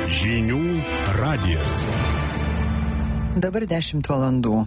Žinių radijas. Dabar 10 valandų.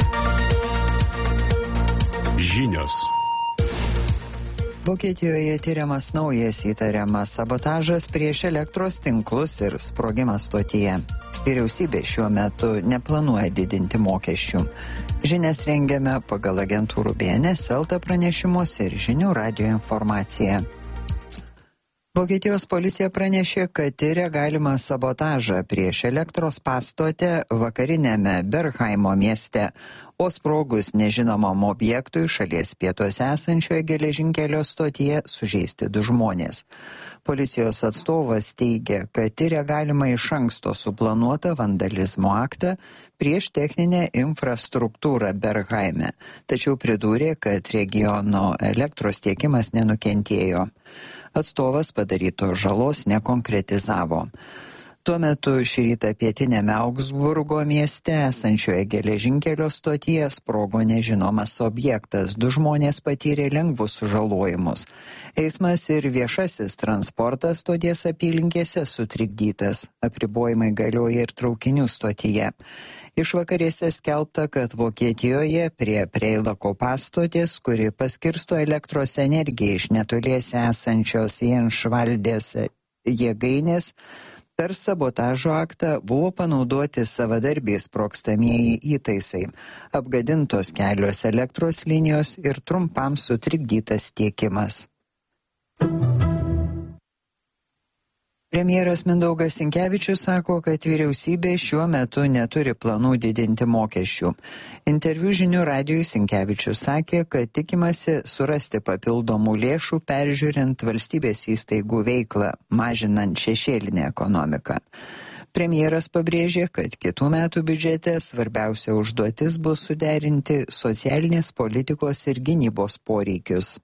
Žinios. Vokietijoje tyriamas naujas įtariamas sabotažas prieš elektros tinklus ir sprogimas stotyje. Vyriausybė šiuo metu neplanuoja didinti mokesčių. Žinias rengiame pagal agentūrų BNS, Elta pranešimus ir Žinių radijo informaciją. Vokietijos policija pranešė, kad tyria galimą sabotažą prieš elektros pastotę vakarinėme Bergheimo mieste, o sprogus nežinomam objektui šalies pietuose esančioje geležinkelio stotyje sužeisti 2 žmonės. Policijos atstovas teigia, kad tyria galimą iš anksto suplanuotą vandalizmo aktą prieš techninę infrastruktūrą Bergheime, tačiau pridūrė, kad regiono elektros tiekimas nenukentėjo. Atstovas padarytos žalos nekonkretizavo. Tuo metu šį rytą pietinėme Augsburgo mieste esančioje geležinkelio stotyje sprogo nežinomas objektas. 2 žmonės patyrė lengvus sužalojimus. Eismas ir viešasis transportas stoties apylinkėse sutrikdytas. Apribojimai galioja ir traukinių stotyje. Išvakarėse skelbta, kad Vokietijoje prie Preilako pastotės, kuri paskirsto elektros energiją iš netoliese esančios Jenšvaldės jėgainės, per sabotažo aktą buvo panaudoti savadarbiai sprogstamieji įtaisai, apgadintos kelios elektros linijos ir trumpam sutrikdytas tiekimas. Premjeras Mindaugas Sinkevičius sako, kad vyriausybė šiuo metu neturi planų didinti mokesčių. Interviu Žinių radijui Sinkevičius sakė, kad tikimasi surasti papildomų lėšų peržiūrint valstybės įstaigų veiklą, mažinant šešėlinę ekonomiką. Premjeras pabrėžė, kad kitų metų biudžete svarbiausia užduotis bus suderinti socialinės politikos ir gynybos poreikius.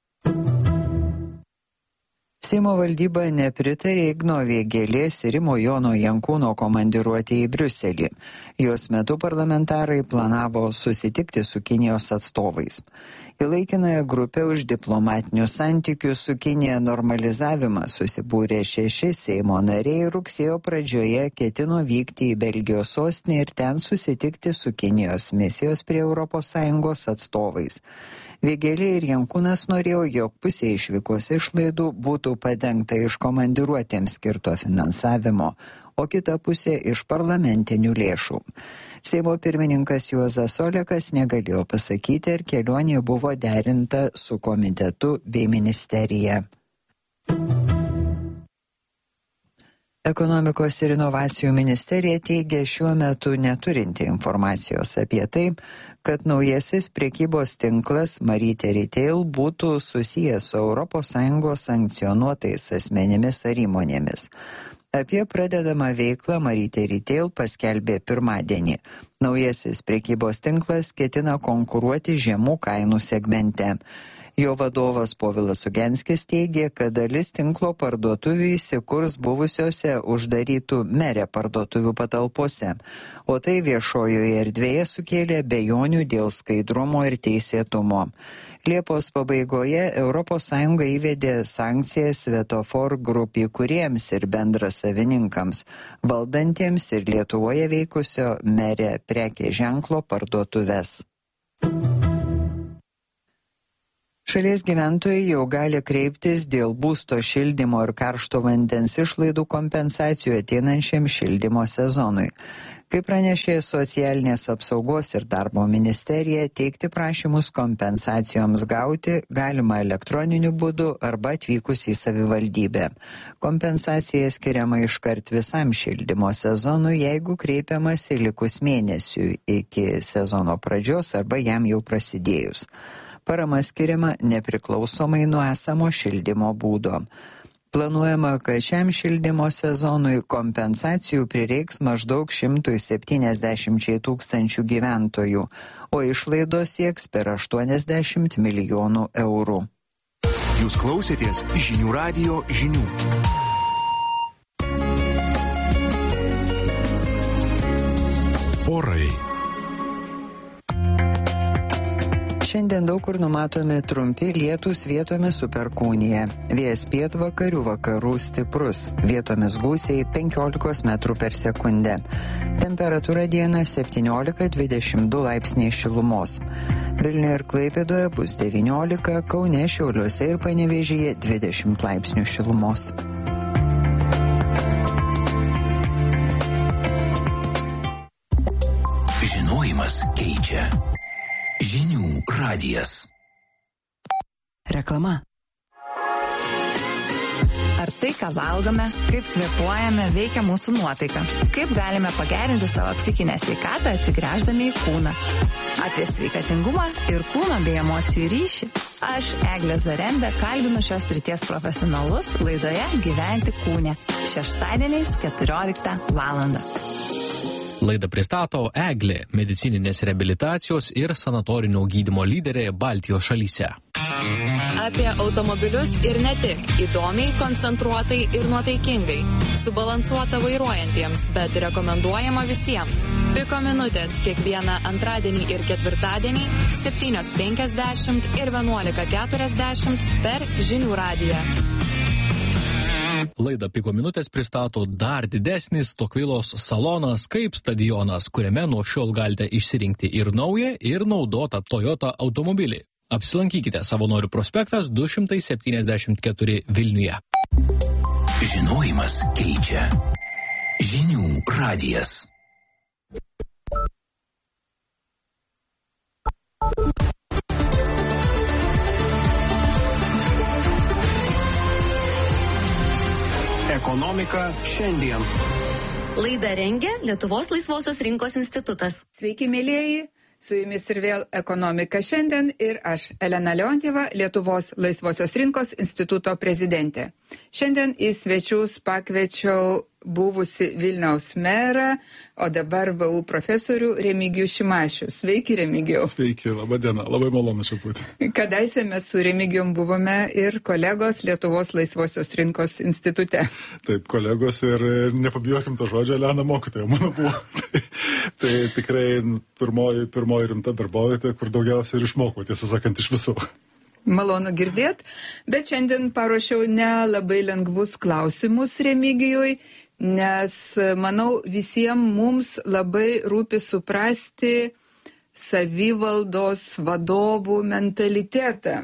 Seimo valdyba nepritarė Igno Vėgėlės ir Rimo Jono Jankūno komandiruotė į Briuselį. Jos metu parlamentarai planavo susitikti su Kinijos atstovais. Į laikinąją grupę už diplomatinių santykių su Kinija normalizavimą susibūrė 6 Seimo nariai rugsėjo pradžioje ketino vykti į Belgijos sostinę ir ten susitikti su Kinijos misijos prie ES atstovais. Vėgėlė ir Jankūnas norėjo, jog pusė išvykos išlaidų būtų padengta iš komandiruotėms skirto finansavimo, o kita pusė iš parlamentinių lėšų. Seimo pirmininkas Juozas Olekas negalėjo pasakyti, ar kelionė buvo derinta su komitetu bei ministerija. Ekonomikos ir inovacijų ministerija teigia šiuo metu neturinti informacijos apie tai, kad naujasis prekybos tinklas Marytė Retail būtų susijęs su ES sankcionuotais asmenimis ar įmonėmis. Apie pradedamą veiklą Marytė Retail paskelbė pirmadienį. Naujasis prekybos tinklas ketina konkuruoti žemų kainų segmente. Jo vadovas Povilas Ugenskis teigė, kad dalis tinklo parduotuvių įsikurs buvusiose uždarytų Merė parduotuvių patalpose, o tai viešojoje erdvėje sukėlė abejonių dėl skaidrumo ir teisėtumo. Liepos pabaigoje ES įvedė sankcijas Svetofor Group įkūrėjams ir bendrasavininkams, valdantiems ir Lietuvoje veikusio Merė prekės ženklo parduotuves. Šalies gyventojai jau gali kreiptis dėl būsto šildymo ir karšto vandens išlaidų kompensacijų ateinančiam šildymo sezonui. Kaip pranešė Socialinės apsaugos ir darbo ministerija, teikti prašymus kompensacijoms gauti galima elektroniniu būdu arba atvykus į savivaldybę. Kompensacija skiriama iškart visam šildymo sezonui, jeigu kreipiamasi likus mėnesiui iki sezono pradžios arba jam jau prasidėjus. Parama skiriama nepriklausomai nuo esamo šildymo būdo. Planuojama, kad šiam šildymo sezonui kompensacijų prireiks maždaug 170 tūkstančių gyventojų, o išlaidos sieks per 80 milijonų eurų. Jūs klausėtės Žinių radijo žinių. Orai. Šiandien daug kur numatomi trumpi lietūs, vietomis su perkūnija. Vėjas pietvakarių vakarų stiprus, vietomis gūsiai 15 metrų per sekundę. Temperatūra dieną 17-22 laipsniai šilumos. Vilniuje ir Klaipėdoje bus 19, Kaune, Šiauliuose ir Panevėžyje 20 laipsnių šilumos. Žinojimas keičia. Žinių radijas. Reklama. Ar tai, ką valgome, kaip kvėpuojame, veikia mūsų nuotaiką? Kaip galime pagerinti savo psichinę sveikatą, atsigręždami į kūną? Apie sveikatingumą ir kūno bei emocijų ryšį. Aš, Eglė Zarembė, kalbinu šios srities profesionalus laidoje Gyventi kūne. Šeštadieniais 14 valandą. Laidą pristato Eglė, medicininės reabilitacijos ir sanatorinio gydymo lyderė Baltijos šalyse. Apie automobilius ir ne tik. Įdomiai, koncentruotai ir nuotaikingai. Subalansuota vairuojantiems, bet rekomenduojama visiems. Piko minutės kiekvieną antradienį ir ketvirtadienį 7:50 ir 11:40 per Žinių radiją. Laidą Piko minutės pristato dar didesnis Tokvilos salonas kaip stadionas, kuriame nuo šiol galite išsirinkti ir naują, ir naudotą Toyota automobilį. Apsilankykite Savanorių prospektas 274 Vilniuje. Žinojimas keičia. Žinių radijas. Ekonomika šiandien. Laidą rengia Lietuvos laisvosios rinkos institutas. Sveiki, mėlieji, su jumis ir vėl Ekonomika šiandien ir aš, Elena Leontjeva, Lietuvos laisvosios rinkos instituto prezidentė. Šiandien į svečius pakviečiau buvusi Vilniaus merą, o dabar VU profesorių Remigijų Šimašių. Sveiki, Remigijau. Sveiki, laba diena, labai malonu čia būti. Kadaise mes su Remigijum buvome ir kolegos Lietuvos laisvosios rinkos institute. Taip, kolegos ir nepabijokim to žodžio, Elena mokytoja mano buvo. Tai tikrai pirmoji rimta darbovietė, kur daugiausiai ir išmokau, tiesą sakant, iš visų. Malonu girdėt, bet šiandien paruošiau nelabai lengvus klausimus Remigijui, nes, manau, visiems mums labai rūpi suprasti savivaldos vadovų mentalitetą.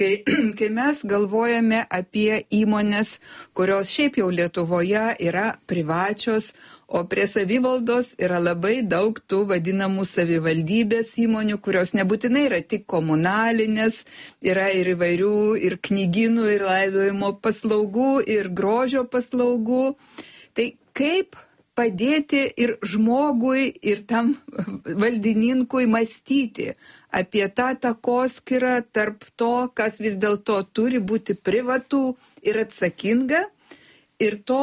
Kai mes galvojame apie įmonės, kurios šiaip jau Lietuvoje yra privačios, o prie savivaldos yra labai daug tų vadinamų savivaldybės įmonių, kurios nebūtinai yra tik komunalinės, yra ir įvairių, ir knygynų, ir laidojimo paslaugų, ir grožio paslaugų. Tai kaip padėti ir žmogui, ir tam valdininkui mąstyti apie tą takoskyrą tarp to, kas vis dėlto turi būti privatų ir atsakinga, ir to,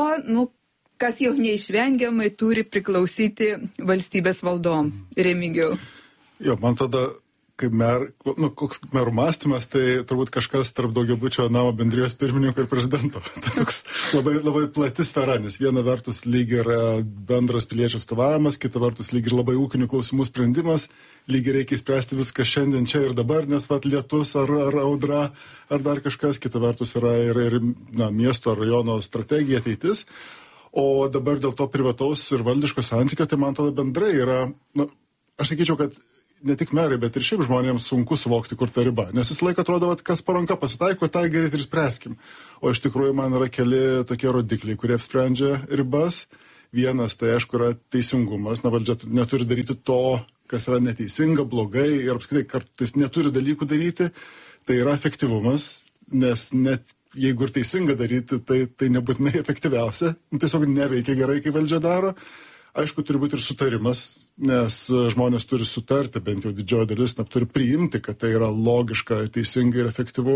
kas jau neišvengiamai turi priklausyti valstybės valdom. Remigijau. Jo, man tada, kaip koks merų mąstymas, tai turbūt kažkas tarp daugiabučio namo bendrijos pirmininko ir prezidento. Tai toks labai, labai plati sfera, nes viena vertus lyg yra bendras piliečių atstovavimas, kita vertus lyg ir labai ūkinių klausimų sprendimas, lyg ir reikia spręsti viską šiandien, čia ir dabar, nes lietus ar audra, ar dar kažkas, kita vertus yra ir miesto ar rajono strategija, ateitis. O dabar dėl to privataus ir valdiško santykio, tai man tada bendrai yra, aš sakyčiau, kad ne tik merai, bet ir šiaip žmonėms sunku suvokti, kur ta riba. Nes visą laiką atrodo, kas po ranka pasitaiko, tai greitai ir spręskim. O iš tikrųjų man yra keli tokie rodikliai, kurie apsprendžia ribas. Vienas, tai aišku, yra teisingumas. Valdžia neturi daryti to, kas yra neteisinga, blogai ir apskritai kartais neturi dalykų daryti. Tai yra efektyvumas, nes net jeigu ir teisinga daryti, tai nebūtinai efektyviausia. Tiesiog neveikia gerai, kai valdžia daro. Aišku, turi būti ir sutarimas, nes žmonės turi sutarti, bent jau didžioji dalis, turi priimti, kad tai yra logiška, teisinga ir efektyvu,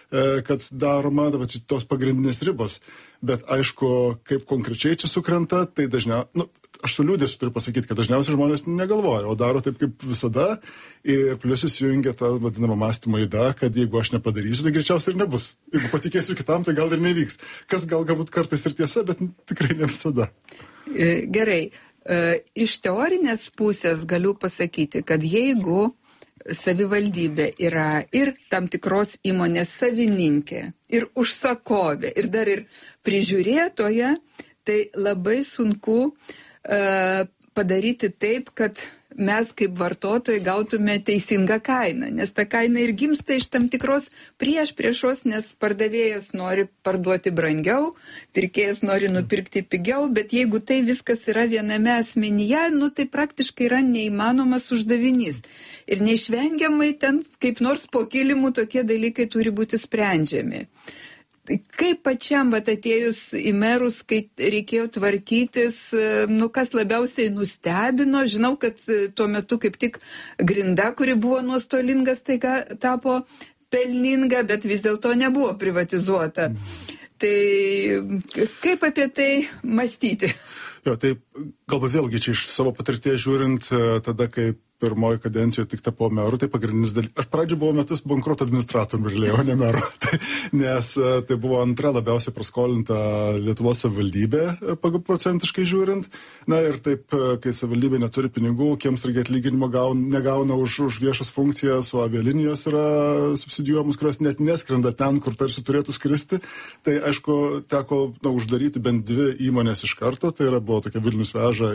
kad daroma, tos pagrindinės ribos. Bet aišku, kaip konkrečiai čia sukrenta, tai dažniausiai, aš su liūdėsiu turiu pasakyti, kad dažniausiai žmonės negalvoja, o daro taip kaip visada ir plius įsijungia tą vadinamą mąstymo įdą, kad jeigu aš nepadarysiu, tai greičiausiai ir nebus. Jeigu patikėsiu kitam, tai gal ir nevyks. Kas galbūt kartais ir tiesa, bet tikrai ne visada. Gerai. Iš teorinės pusės galiu pasakyti, kad jeigu savivaldybė yra ir tam tikros įmonės savininkė, ir užsakovė, ir dar ir prižiūrėtoja, tai labai sunku padaryti taip, kad mes kaip vartotojai gautume teisingą kainą, nes ta kaina ir gimsta iš tam tikros priešos, nes pardavėjas nori parduoti brangiau, pirkėjas nori nupirkti pigiau, bet jeigu tai viskas yra viename asmenyje, tai praktiškai yra neįmanomas uždavinys. Ir neišvengiamai ten kaip nors po kilimu tokie dalykai turi būti sprendžiami. Kaip pačiam atėjus į merus, kai reikėjo tvarkytis, kas labiausiai nustebino, žinau, kad tuo metu kaip tik grinda, kuri buvo nuostolinga, staiga tapo pelninga, bet vis dėlto nebuvo privatizuota. Tai kaip apie tai mąstyti? Jo, tai galbūt vėlgi čia iš savo patirties žiūrint, tada kai pirmoji kadencijoje tik tapau meru, tai pagrindinis dalykas. Aš pradžioje buvau metus bankroto administratoriumi realiai, o ne meru. Nes tai buvo antra labiausiai praskolinta Lietuvos savivaldybė, procentiškai žiūrint. Na ir taip, kai savivaldybė neturi pinigų, kiemsargiai atlyginimo negauna už viešas funkcijas, o avialinijos yra subsidijuojamos, kurios net neskrenda ten, kur tarsi turėtų skristi. Tai aišku, teko uždaryti bent 2 įmonės iš karto. Tai buvo tokia Vilnius veža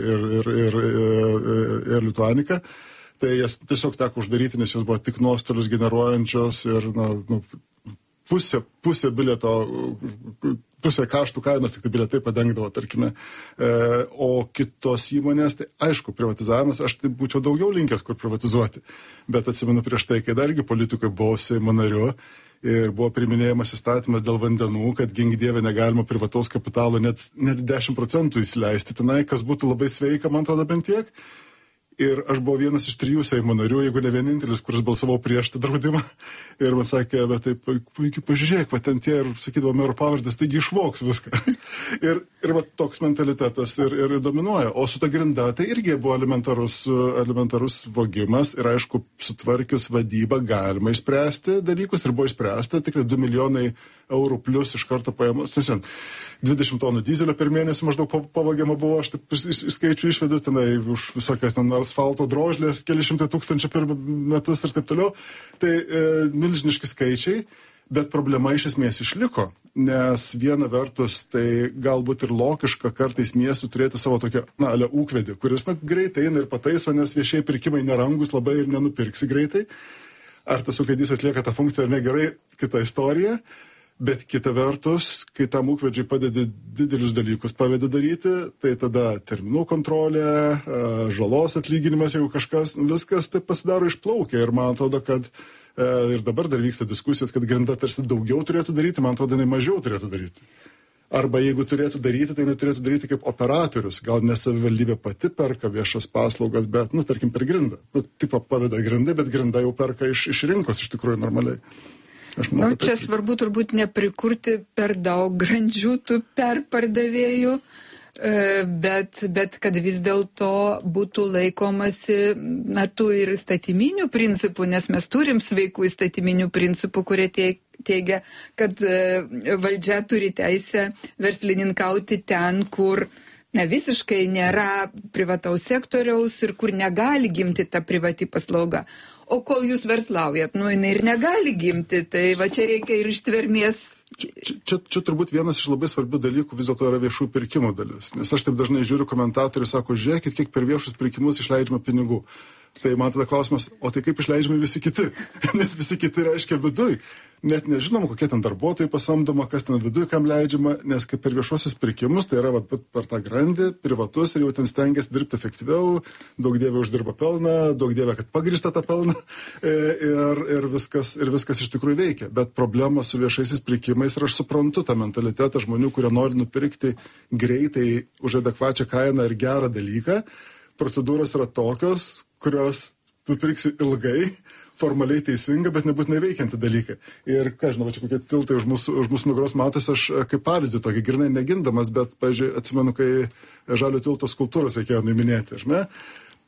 ir Lituanika. Tai jas tiesiog teko uždaryti, nes jos buvo tik nuostolius generuojančios ir pusė bilieto, pusė kaštų kainos tik tai bilietai padengdavo, tarkime. O kitos įmonės, tai aišku, privatizavimas, aš tai būčiau daugiau linkęs, kur privatizuoti. Bet atsimenu prieš tai, kai dargi politikoje buvau Seimo nariu ir buvo priminėjamas įstatymas dėl vandenų, kad gink dieve negalima privataus kapitalo net 10% įsileisti tenai, kas būtų labai sveika, man atrodo, bent tiek. Ir aš buvau vienas iš 3 Seimo narių, jeigu ne vienintelis, kuris balsavau prieš tą draudimą. Ir man sakė, bet taip, puikiai pažiūrėk, va ten tie ir sakydavo mero pavardės, taigi išvoks viską. ir va toks mentalitetas ir dominuoja. O su ta grinda tai irgi buvo elementarus vogimas ir aišku, sutvarkius vadybą galima išspręsti dalykus ir buvo išspręsta, tikrai 2 milijonai eurų plus iš karto paėmus. 20 tonų dizelio per mėnesį maždaug pavagiama buvo, aš taip skaičių išvedu, tenai už visokias ten asfalto drožlės, keli šimtai tūkstančių per metus ir taip toliau. Tai milžiniški skaičiai, bet problema iš esmės išliko, nes viena vertus tai galbūt ir logiška kartais miestų turėti savo tokią, ūkvedį, kuris greitai eina ir pataiso, nes viešieji pirkimai nerangus labai ir nenupirksi greitai. Ar tas ūkvedys atlieka tą funkciją ar negerai, kita istorija. Bet kita vertus, kai tam ūkvedžiai padedi didelius dalykus pavedi daryti, tai tada terminų kontrolė, žalos atlyginimas, jeigu kažkas, viskas taip pasidaro išplaukia. Ir man atrodo, kad ir dabar dar vyksta diskusijos, kad grinda tarsi daugiau turėtų daryti, man atrodo, jinai mažiau turėtų daryti. Arba jeigu turėtų daryti, tai neturėtų daryti kaip operatorius. Gal ne savivaldybė pati perka viešas paslaugas, bet, tarkim, per grindą. Tipo paveda grindą, bet grinda jau perka iš rinkos iš tikrųjų normaliai. Čia svarbu turbūt neprikurti per daug grandžių tų perpardavėjų, bet kad vis dėlto būtų laikomasi tų ir įstatyminių principų, nes mes turim sveikų įstatyminių principų, kurie teigia, kad valdžia turi teisę verslininkauti ten, kur visiškai nėra privataus sektoriaus ir kur negali gimti ta privati paslauga. O kol jūs verslaujat, jinai ir negali gimti, tai va čia reikia ir ištvermės. Čia turbūt vienas iš labai svarbių dalykų vis dėlto yra viešųjų pirkimų dalis. Nes aš taip dažnai žiūriu komentatorių, sako, žiūrėkit, kiek per viešus pirkimus išleidžiama pinigų. Tai man tada klausimas, o tai kaip išleidžiami visi kiti? Nes visi kiti reiškia viduj. Net nežinom, kokie ten darbuotojai pasamdoma, kas ten viduj kam leidžiama, nes kaip per viešuosius pirkimus, tai yra per tą grandį, privatus ir jau ten stengiasi dirbti efektyviau, daug dievė uždirba pelną, daug dievė, kad pagrįsta tą pelną ir viskas iš tikrųjų veikia. Bet problema su viešaisiais pirkimais ir aš suprantu tą mentalitetą žmonių, kurie nori nupirkti greitai už adekvačią kainą ir gerą dalyką. Procedūros yra tokios, kurios nupirksi ilgai, formaliai teisinga, bet nebūtinai veikianti dalykai. Ir, ką žinau, čia kokie tiltai už mūsų nugaros matos, aš kaip pavyzdį tokį grinai negindamas, bet, pavyzdžiui, atsimenu, kai Žalio tilto skulptūros reikėjo nuiminėti, žinai.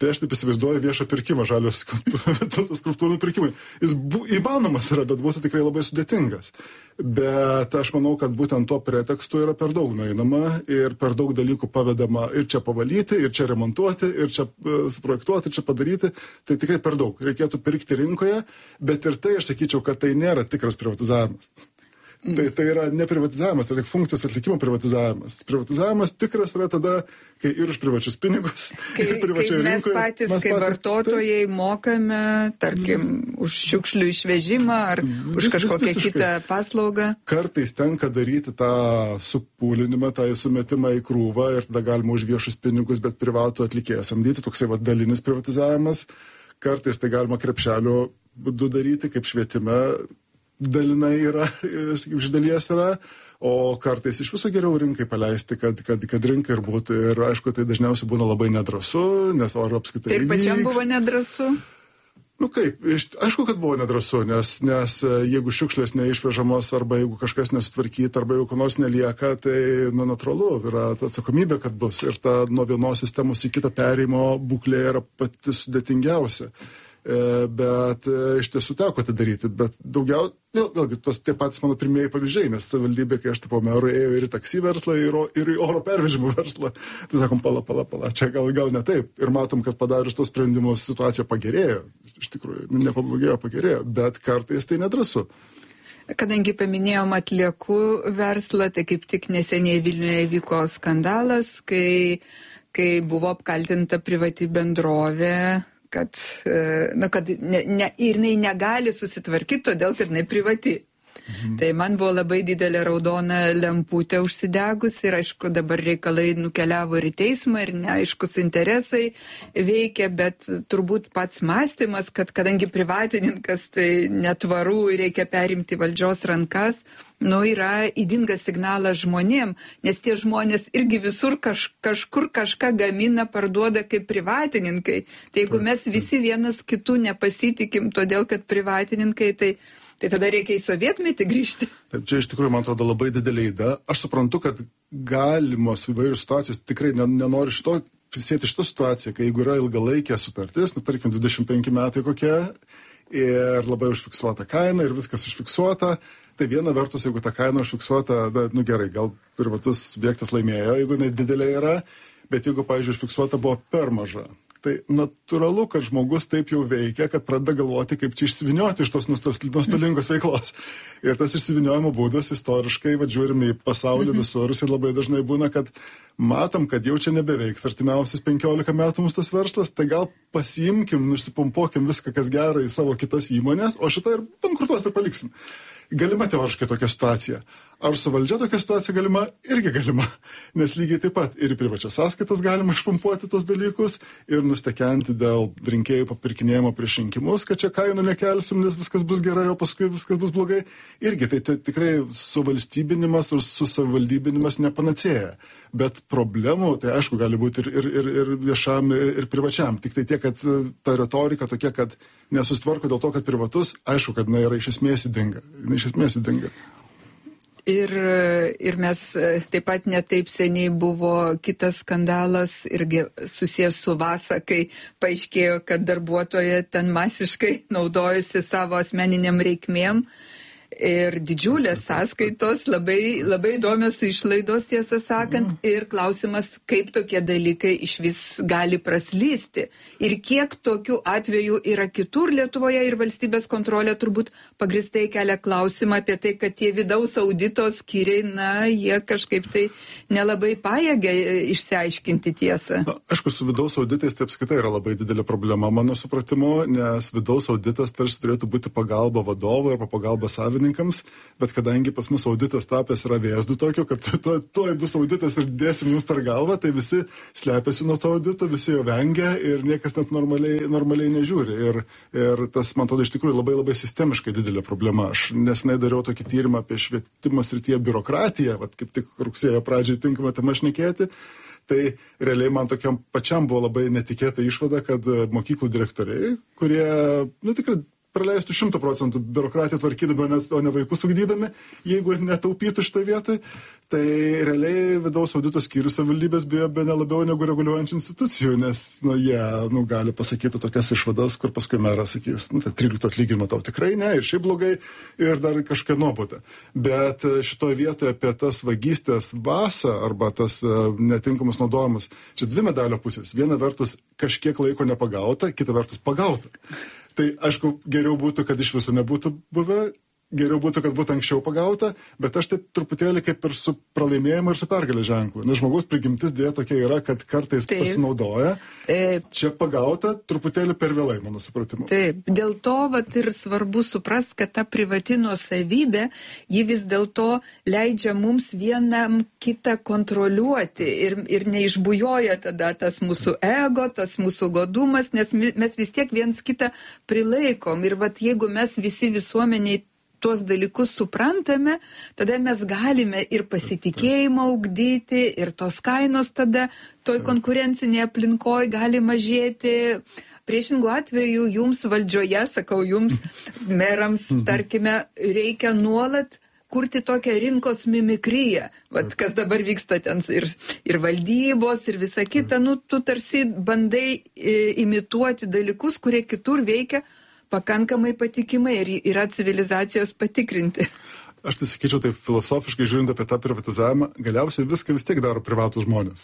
Tai aš taip įsivaizduoju viešą pirkimą, žalios skulptūrų pirkimai. Jis įmanomas yra, bet būtų tikrai labai sudėtingas. Bet aš manau, kad būtent to pretekstu yra per daug nueinama ir per daug dalykų pavedama ir čia pavalyti, ir čia remontuoti, ir čia suprojektuoti, ir čia padaryti. Tai tikrai per daug. Reikėtų pirkti rinkoje, bet ir tai aš sakyčiau, kad tai nėra tikras privatizavimas. Tai yra ne privatizavimas, tai tik funkcijos atlikimo privatizavimas. Privatizavimas tikras yra tada, kai ir už privačius pinigus, ir privačioje rinkoje. Mes patys, kaip vartotojai, mokame, tarkim, už šiukšlių išvežimą ar už kažkokią kitą paslaugą. Kartais tenka daryti tą supūlinimą, tą sumetimą į krūvą ir tada galima už viešus pinigus, bet privatų atlikėją samdyti, toksai dalinis privatizavimas. Kartais tai galima krepšelio būdu daryti, kaip švietime dalinai yra, iš dalies yra, o kartais iš viso geriau rinkai paleisti, kad rinka ir būtų. Ir aišku, tai dažniausiai būna labai nedrąsu, nes oro apskaitai taip pačiam buvo nedrąsu? Kaip, aišku, kad buvo nedrąsu, nes jeigu šiukšlės neišvežamos, arba jeigu kažkas nesutvarkyta, arba jeigu ko nors nelieka, tai natūralu, yra ta atsakomybė, kad bus. Ir ta nuo vienos sistemos į kitą perėjimo būklė yra pati sudėtingiausia. Bet iš tiesų teko tai daryti, bet vėlgi tie patys mano pirmieji pavyzdžiai, nes savivaldybė, kai aš tapau meru, ėjo ir į taksi verslą, ir į oro pervežimų verslą. Tai sakom, pala, čia gal ne taip. Ir matom, kad padarius tos sprendimus situacija pagerėjo, iš tikrųjų, nepablogėjo, pagerėjo, bet kartais tai nedrąsu. Kadangi paminėjom atliekų verslą, tai kaip tik neseniai Vilniuje vyko skandalas, kai buvo apkaltinta privati bendrovė, kad jinai negali susitvarkyti, todėl kad jinai privati. Tai man buvo labai didelė raudona lemputė užsidegus ir aišku dabar reikalai nukeliavo ir į teismą ir neaiškus interesai veikia, bet turbūt pats mąstymas, kad kadangi privatininkas tai netvaru ir reikia perimti valdžios rankas, yra ydingas signalas žmonėm, nes tie žmonės irgi visur kažkur kažką gamina, parduoda kaip privatininkai. Tai jeigu mes visi vienas kitų nepasitikim, todėl kad privatininkai, tai tada reikia į sovietmetį grįžti. Taip, čia iš tikrųjų, man atrodo, labai didelė įda. Aš suprantu, kad galimos įvairios situacijos, tikrai nenoriu prisėti šitą situaciją, kai jeigu yra ilgalaikė sutartis, tarkim 25 metai kokie, ir labai užfiksuota kaina ir viskas užfiksuota, tai viena vertus, jeigu ta kaina užfiksuota, gerai, gal privatus subjektas laimėjo, jeigu jinai didelė yra, bet jeigu, pavyzdžiui, užfiksuota buvo per maža, tai natūralu, kad žmogus taip jau veikia, kad pradeda galvoti, kaip čia išsivinioti iš tos nuostolingos veiklos. Ir tas išsiviniojimo būdas istoriškai, žiūrime į pasaulį visur, ir labai dažnai būna, kad matom, kad jau čia nebeveiks artimiausius 15 metų mūsų tas verslas, tai gal pasiimkim, nusipumpuokim viską, kas gera į savo kitas įmonės, o šitą ir bankrutuos ir paliksim. Galima teoriškai tokia situacija. Ar su valdžia tokia situacija galima? Irgi galima. Nes lygiai taip pat ir į privačias sąskaitas galima išpumpuoti tos dalykus ir nustekenti dėl rinkėjų papirkinėjimo prieš rinkimus, kad čia kainų nekelsim, nes viskas bus gerai, o paskui viskas bus blogai. Irgi tai tikrai suvalstybinimas ir susavaldybinimas nepanacėja. Bet problemų, tai aišku, gali būti ir viešam, ir privačiam. Tik tai tiek, kad ta retorika tokia, kad nesusitvarko dėl to, kad privatus, aišku, kad yra iš esmės ydinga. Ir mes taip pat netaip seniai buvo kitas skandalas irgi susijęs su Vasa, kai paaiškėjo, kad darbuotojai ten masiškai naudojasi savo asmeniniam reikmėm. Ir didžiulės sąskaitos, labai įdomios išlaidos, tiesą sakant, ir klausimas, kaip tokie dalykai iš vis gali praslysti. Ir kiek tokių atvejų yra kitur Lietuvoje ir valstybės kontrolė turbūt pagristai kelia klausimą apie tai, kad tie vidaus audito skyriai, jie kažkaip tai nelabai pajėgia išsiaiškinti tiesą. Aišku, su vidaus auditais tai apskaitai yra labai didelė problema, mano supratimu, nes vidaus auditas tarsi turėtų būti pagalba vadovui arba pagalba savininkams, bet kadangi pas mus auditas tapęs yra vėzdų tokio, kad tuoj bus auditas ir dėsim jums per galvą, tai visi slepiasi nuo to audito, visi jo vengia ir niekas net normaliai nežiūri. Ir tas, man atrodo, iš tikrųjų labai sistemiškai didelė problema. Aš nesenai dariau tokį tyrimą apie švietimo srityje biurokratiją, kaip tik rugsėjo pradžiai tinkama tema šnekėti. Tai realiai man tokiam pačiam buvo labai netikėta išvada, kad mokyklų direktoriai, kurie, tikrai praleistų 100% biurokratiją tvarkydami, o ne vaikus ugdydami, jeigu netaupytų šitą vietą, Tai realiai vidaus audito skyrius savivaldybės bijo bene labiau negu reguliuojančių institucijų, nes jie gali pasakyti tokias išvadas, kur paskui meras sakys, tai 13 atlyginimą tau tikrai ne, ir šiaip blogai, ir dar kažkokia nuobauda. Bet šitoje vietoje apie tas vagystės basą arba tas netinkamus naudojimus, čia dvi medalio pusės. Viena vertus kažkiek laiko nepagauta, kita vertus pagauta. Tai aišku, geriau būtų, kad iš viso nebūtų buvę. Geriau būtų, kad būtų anksčiau pagauta, bet aš taip truputėlį kaip ir su pralaimėjimu ir su pergalės ženklu. Nes žmogaus prigimtis dėja tokia yra, kad kartais pasinaudoja. Čia pagauta truputėlį per vėlai, mano supratimu. Taip, dėl to ir svarbu suprast, kad ta privati nuosavybė, ji vis dėlto leidžia mums vienam kitą kontroliuoti ir neišbujoja tada tas mūsų ego, tas mūsų godumas, nes mes vis tiek viens kitą prilaikom. Ir jeigu mes visi visuomeniai tuos dalykus suprantame, tada mes galime ir pasitikėjimą ugdyti, ir tos kainos tada toj konkurencinėje aplinkoje gali mažėti. Priešingų atveju jums valdžioje, sakau jums, merams, tarkime, reikia nuolat kurti tokią rinkos mimikriją. Kas dabar vyksta ten ir valdybos, ir visa kita, tu tarsi bandai imituoti dalykus, kurie kitur veikia pakankamai patikimai ir yra civilizacijos patikrinti. Aš tai sakyčiau, tai filosofiškai žiūrint apie tą privatizavimą, galiausiai viską vis tiek daro privatus žmonės.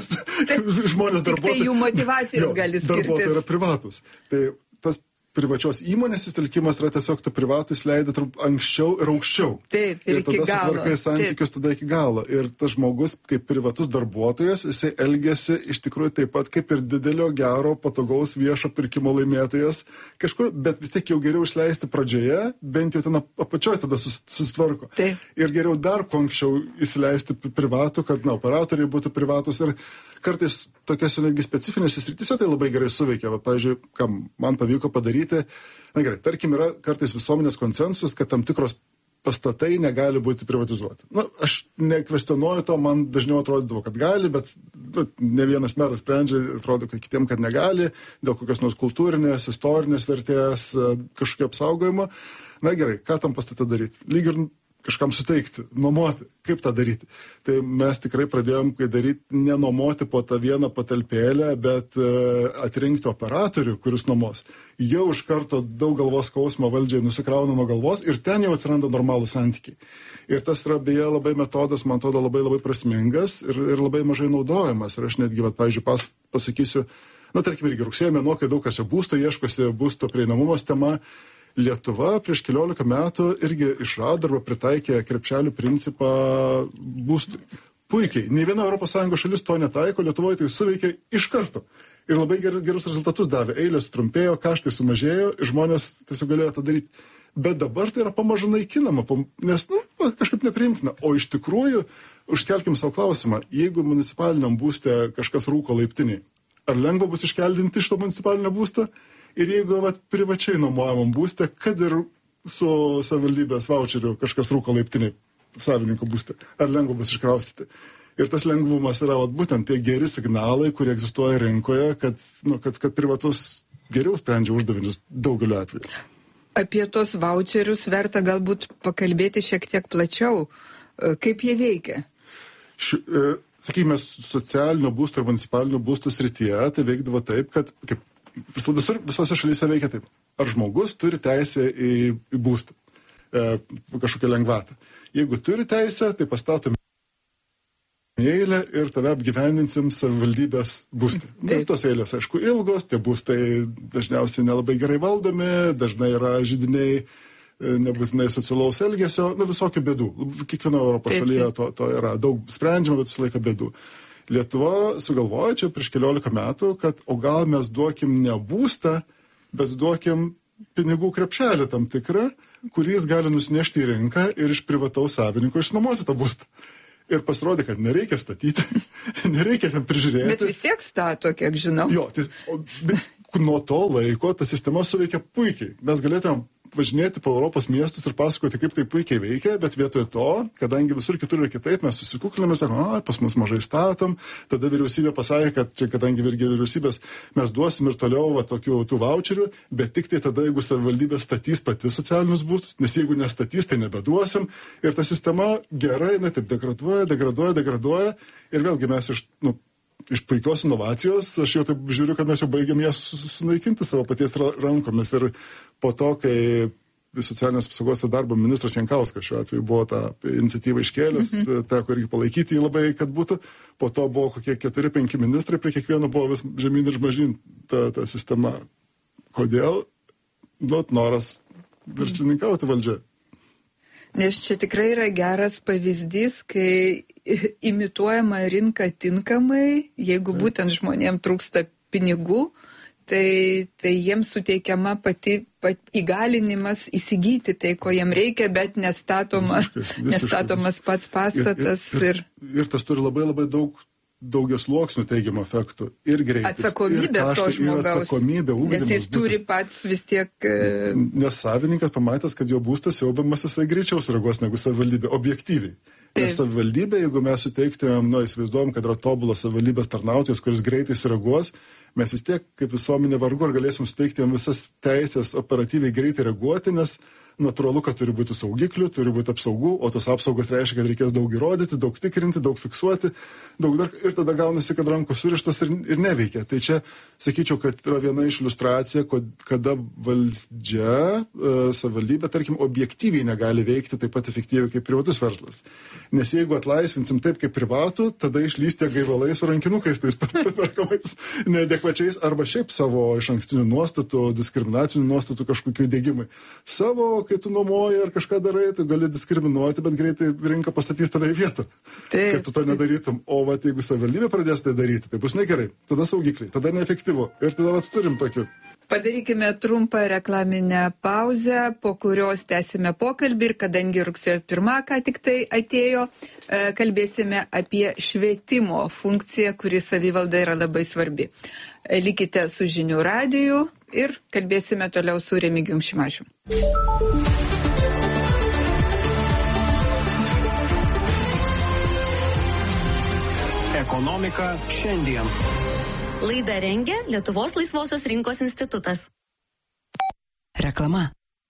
Žmonės darbuotojai. Tai jų motyvacijos gali skirtis. Darbuotojai yra privatus. Tai tas privačios įmonės įstelkimas yra tiesiog tu privatus leidai anksčiau ir aukščiau. Taip, ir iki galo. Tada sutvarkai santykius tada iki galo. Ir tas žmogus, kaip privatus darbuotojas, jisai elgiasi iš tikrųjų taip pat kaip ir didelio, gero, patogaus viešo pirkimo laimėtojas kažkur, bet vis tiek jau geriau išleisti pradžioje, bent jau ten apačioje tada susitvarko. Taip. Ir geriau dar kuo anksčiau įsileisti privatų, kad operatoriai būtų privatus ir kartais tokiose netgi specifinėse srityse tai labai gerai suveikia. Pavyzdžiui, ką man pavyko padaryti, na gerai, tarkim, yra kartais visuomenės konsensusas, kad tam tikros pastatai negali būti privatizuoti. Aš nekvestionuoju to, man dažniau atrodydavo, kad gali, bet ne vienas meras sprendžia, atrodo, kad kitiem, kad negali, dėl kokios nors kultūrinės, istorinės vertės, kažkokio apsaugojimo. Na gerai, ką tam pastate daryti? Lyg ir kažkam suteikti, nuomoti, kaip tą daryti. Tai mes tikrai pradėjom daryti nenuomoti po tą vieną patalpėlę, bet atrinkti operatorių, kuris nuomos. Jau iš karto daug galvos skausmo valdžiai nusikrauna nuo galvos ir ten jau atsiranda normalūs santykiai. Ir tas yra beje labai metodas, man atrodo, labai prasmingas ir labai mažai naudojamas. Ir aš netgi, pavyzdžiui, pasakysiu, tarkim, irgi rugsėjo mėnuo, kai daug kas čia būsto ieškosi, būsto prieinamumos tema, Lietuva prieš 14 metų irgi išrado arba pritaikė krepšelių principą būstui. Puikiai. Nei viena ES šalis to netaiko, Lietuvoje tai suveikė iš karto. Ir labai gerus rezultatus davė. Eilės trumpėjo, kaštai sumažėjo ir žmonės tiesiog galėjo tą daryti. Bet dabar tai yra pamažu naikinama, nes kažkaip nepriimtina. O iš tikrųjų, užkelkim savo klausimą, jeigu municipaliniam būste kažkas rūko laiptiniai, ar lengva bus iškeldinti iš to municipalinio būsto? Ir jeigu privačiai nuomojamam būste, kad ir su savivaldybės voucheriu kažkas rūko laiptiniai savininko būste, ar lengva bus iškraustyti. Ir tas lengvumas yra būtent tie geri signalai, kurie egzistuoja rinkoje, kad privatus geriau sprendžia uždavinius daugeliu atveju. Apie tos voucherius verta galbūt pakalbėti šiek tiek plačiau. Kaip jie veikia? Sakykime, socialinio būsto ir municipalinio būsto srityje tai veikdavo taip, kad visose šalyse veikia taip. Ar žmogus turi teisę į būstą, kažkokią lengvatą. Jeigu turi teisę, tai pastatome eilę ir tave apgyvendinsim savivaldybės būstą. Tos eilės, aišku, ilgos, tie būstai dažniausiai nelabai gerai valdomi, dažnai yra židiniai, nebūtinai socialaus elgesio, visokių bėdų. Kiekvieno Europos šalyje to yra daug sprendžiama, bet visą laiką bėdų. Lietuva sugalvojo čia prieš 14 metų, kad o gal mes duokim ne būstą, bet duokim pinigų krepšelį tam tikrą, kurį jis gali nusinešti į rinką ir iš privataus savininko išnuomoti tą būstą. Ir pasirodė, kad nereikia statyti, nereikia ten prižiūrėti. Bet vis tiek stato, kiek žinau. Jo, nuo to laiko ta sistema suveikia puikiai. Mes galėtume važinėti po Europos miestus ir pasakoti, kaip tai puikiai veikia, bet vietoj to, kadangi visur kitur yra kitaip, mes susikukliname ir sakome, pas mus mažai statom, tada vyriausybė pasakė, kad čia, kadangi vyriausybės, mes duosim ir toliau tokių tų voucherių, bet tik tai tada, jeigu savivaldybė statys pati socialinius būstus, nes jeigu nestatys, tai nebeduosim ir ta sistema gerai, taip degraduoja ir vėlgi mes iš puikios inovacijos, aš jau taip žiūriu, kad mes jau baigiam ją sunaikinti savo paties rankomis ir po to, kai socialinės apsaugos ir darbo ministras Jankauskas šiuo atveju buvo tą iniciatyvą iškėlęs, teko irgi palaikyti jį labai, kad būtų, po to buvo kokie 4-5 ministrai, prie kiekvieno buvo vis žemyn ir žmažyn ta sistema. Kodėl? Noras verslininkauti valdžia. Nes čia tikrai yra geras pavyzdys, kai imituojama rinka tinkamai, jeigu būtent žmonėms trūksta pinigų, tai jiems suteikiama pati įgalinimas įsigyti tai, ko jiem reikia, bet nestatomas pats pastatas. Ir tas turi labai labai daugiasluoksnių teigiamų efektų. Ir greitis. Atsakomybė to žmogaus. Ir atsakomybė, ugdymas. Nes jis turi pats vis tiek... Nes savininkas pamatęs, kad jo būstas siaubiamas, jisai greičiau sureaguos negu savivaldybė, objektyviai. Ir savivaldybė, jeigu mes suteiktumėm, įsivaizduojam, kad yra tobulas savivaldybės tarnautojas, kuris greitai sureaguos, mes vis tiek kaip visuomenė vargu ar galėsim suteikti jam visas teisės operatyviai greitai reaguoti, nes natūralu, kad turi būti saugiklių, turi būti apsaugų, o tos apsaugos reiškia, kad reikės daug įrodyti, daug tikrinti, daug fiksuoti, ir tada gaunasi, kad rankos surištos ir neveikia. Tai čia, sakyčiau, kad yra viena iš iliustracija, kada valdžia, savivaldybė, tarkim, objektyviai negali veikti taip pat efektyviai kaip privatus verslas. Nes jeigu atlaisvinsim taip kaip privatų, tada išlys tie gaivalai su rankinukais, tais perkamais neadekvačiais, arba šiaip savo išankstinių nuostatų, diskriminacinių nuostatų kažkokių įdiegimai. Savo, kai tu nuomoji ar kažką darai, tu gali diskriminuoti, bet greitai rinka pastatys tave į vietą, kad tu to nedarytum. O jeigu savivaldybė pradės tai daryti, tai bus negerai. Tada saugikliai, tada neefektyvu. Ir tada turim tokių. Padarykime trumpą reklaminę pauzę, po kurios tęsime pokalbį ir kadangi rugsėjo 1 ką tik tai atėjo, kalbėsime apie švietimo funkciją, kuri savivaldai yra labai svarbi. Likite su Žinių radiju ir kalbėsime toliau su Remigijum Šimašiu. Ekonomika šiandien. Laidą rengia Lietuvos laisvosios rinkos institutas. Reklama.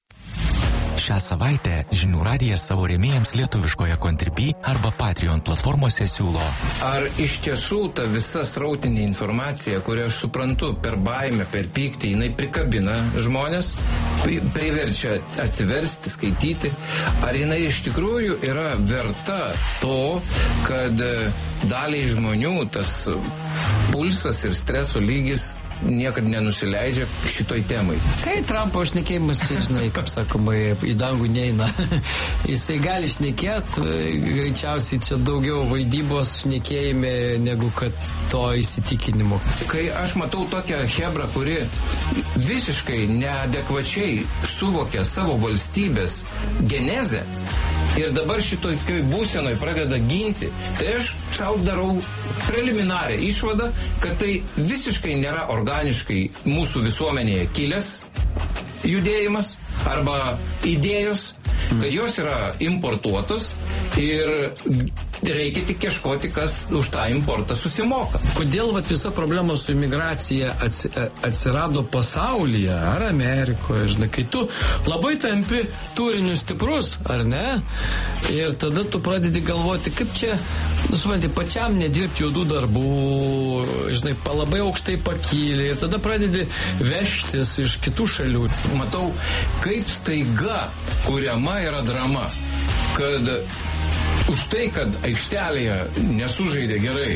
Šią savaitę Žinių radijas savo rėmėjams lietuviškoje Contribui arba Patreon platformose siūlo. Ar iš tiesų ta visa srautinė informacija, kurią aš suprantu per baimę, per pyktį, jinai prikabina žmonės, priverčia atsiversti, skaityti, ar jinai iš tikrųjų yra verta to, kad daliai žmonių tas pulsas ir streso lygis niekad nenusileidžia šitoj temai. Tai Trumpo šnekėjimas, žinai, kaip sakoma, į dangų neina. Jisai gali šnekėti, greičiausiai čia daugiau vaidybos šnekėjime negu kad to įsitikinimo. Kai aš matau tokią hebrą, kuri visiškai neadekvačiai suvokia savo valstybės genezę ir dabar šitokioj būsenoj pradeda ginti, tai aš sau darau preliminarią išvadą, kad tai visiškai nėra organiškai mūsų visuomenėje kilęs judėjimas arba idėjos, kad jos yra importuotos ir reikia tik ieškoti, kas už tą importą susimoka. Kodėl visa problema su imigracija atsirado pasaulyje ar Amerikoje, žinai, kai tu labai tampi turiniu stiprus, ar ne? Ir tada tu pradedi galvoti, kaip čia, supranti, pačiam nedirbti juodų darbų, žinai, labai aukštai pakylė ir tada pradedi vežtis iš kitų šalių. Matau, kaip staiga kuriama yra drama, kad už tai, kad aikštelėje nesužaidė gerai,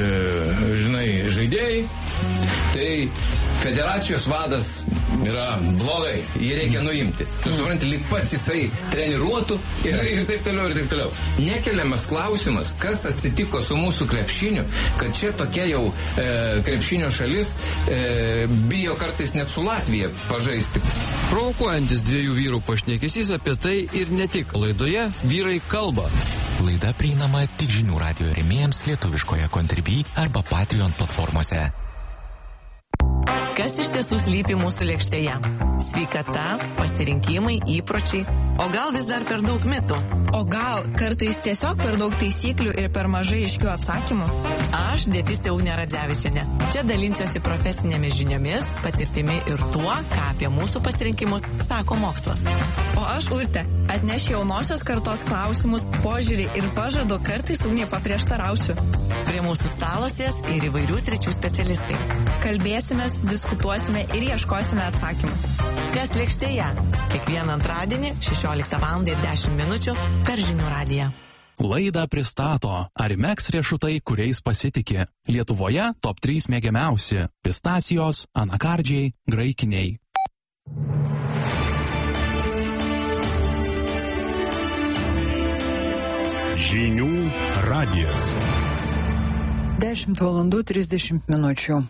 žaidėjai, tai federacijos vadas yra blogai, jį reikia nuimti. Tu supranti, lyg pats jisai treniruotų ir taip toliau, ir taip toliau. Nekeliamas klausimas, kas atsitiko su mūsų krepšiniu, kad čia tokia jau krepšinio šalis bijo kartais net su Latvija pažaisti. Provokuojantis dviejų vyrų pašnekesys apie tai ir ne tik. Laidoje Vyrai kalba. Laida prieinama tik Žinių radijo rėmėjams lietuviškoje Contribui arba Patreon platformose. Kas iš tiesų slypi mūsų lėkštėje? Sveikata, pasirinkimai, įpročiai, o gal vis dar per daug mitų? O gal kartais tiesiog per daug taisyklių ir per mažai aiškių atsakymų? Aš, dietistė Ugnė Radzevičienė. Čia dalinsiuosi profesinėmis žiniomis, patirtimi ir tuo, ką apie mūsų pasirinkimus sako mokslas. O aš, Urtė, atnešiu jaunosios kartos klausimus, požiūrį ir pažadu kartais Ugnė paprieštarausiu. Prie mūsų stalosės ir įvairių sričių specialistai. Kalbėsimės, diskutuosime ir ieškosime atsakymų. Kas lėkštėje? Kiekvieną antradienį 16:10 per Žinių radiją. Laidą pristato Arimex riešutai, kuriais pasitikė. Lietuvoje top 3 mėgiamiausi – pistacijos, anakardžiai, graikiniai. Žinių radijas. 10:30.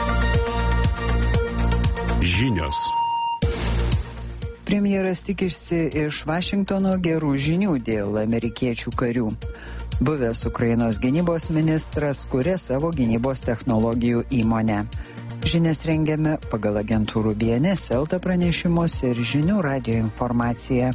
Žinios. Premjeras tikisi iš Vašingtono gerų žinių dėl amerikiečių karių. Buvęs Ukrainos gynybos ministras kuria savo gynybos technologijų įmonę. Žinias rengiame pagal agentūrų BNS, Elta pranešimus ir Žinių radijo informaciją.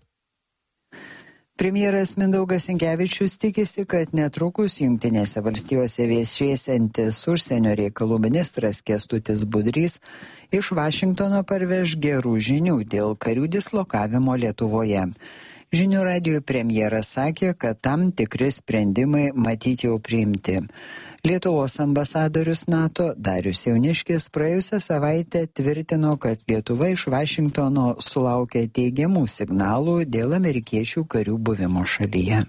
Premjeras Mindaugas Sinkevičius tikisi, kad netrukus Jungtinėse valstijose viešėsiantis užsienio reikalų ministras Kęstutis Budrys iš Vašingtono parveš gerų žinių dėl karių dislokavimo Lietuvoje. Žinių radijo premjeras sakė, kad tam tikri sprendimai matyti jau priimti. Lietuvos ambasadorius NATO Darius Jauniškis praėjusią savaitę tvirtino, kad Lietuva iš Vašingtono sulaukė teigiamų signalų dėl amerikiečių karių buvimo šalyje.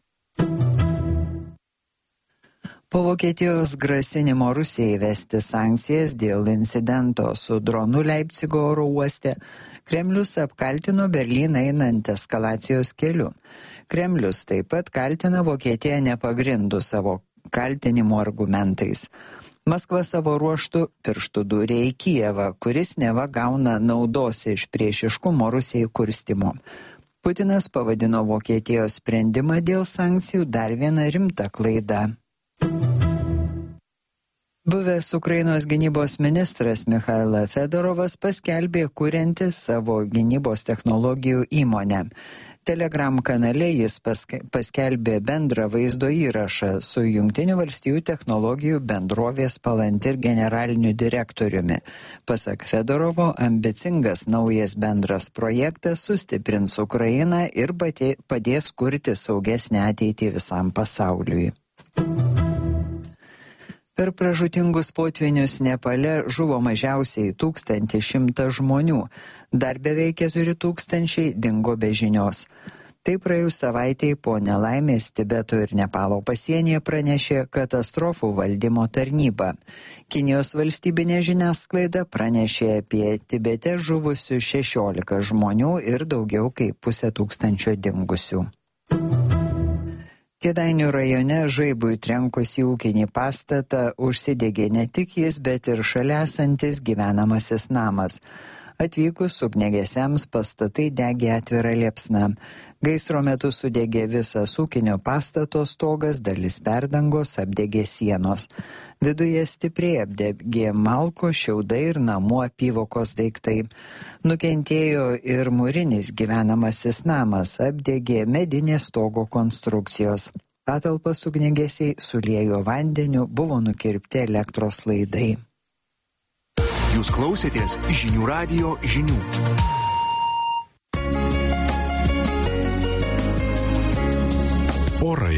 Po Vokietijos grasinimo Rusijai įvesti sankcijas dėl incidento su dronu Leipcigo oro uoste, Kremlius apkaltino Berlyną einant eskalacijos keliu. Kremlius taip pat kaltina Vokietiją nepagrindų savo kaltinimų argumentais. Maskva savo ruoštų pirštų dūrė į Kijevą, kuris neva gauna naudos iš priešiškumo Rusijai kurstymo. Putinas pavadino Vokietijos sprendimą dėl sankcijų dar vieną rimtą klaidą. Buvęs Ukrainos gynybos ministras Michailo Fedorovas paskelbė kuriantis savo gynybos technologijų įmonę. Telegram kanale jis paskelbė bendrą vaizdo įrašą su Jungtinių valstijų technologijų bendrovės Palantir generaliniu direktoriumi. Pasak Fedorovo, ambicingas naujas bendras projektas sustiprins Ukrainą ir padės kurti saugesnę ateitį visam pasauliui. Per pražūtingus potvynius Nepale žuvo mažiausiai 1100 žmonių, dar beveik 4000 dingo be žinios. Tai praėjus savaitei po nelaimės Tibeto ir Nepalo pasienyje pranešė katastrofų valdymo tarnyba. Kinijos valstybinė žiniasklaida pranešė apie Tibete žuvusių 16 žmonių ir daugiau kaip 500 dingusių. Kėdainių rajone žaibui trenkus į ūkinį pastatą užsidegė ne tik jis, bet ir šalia esantis gyvenamasis namas. Atvykus ugniagesiams pastatai degė atvira liepsna. Gaisro metu sudegė visas ūkinio pastato stogas, dalis perdangos, apdegė sienos. Viduje stipriai apdegė malko, šiaudai ir namų apyvokos daiktai. Nukentėjo ir mūrinis gyvenamasis namas, apdegė medinės stogo konstrukcijos. Patalpas ugniagesiai suliejo vandeniu, buvo nukirpti elektros laidai. Jūs klausėtės Žinių radijo žinių. Orai.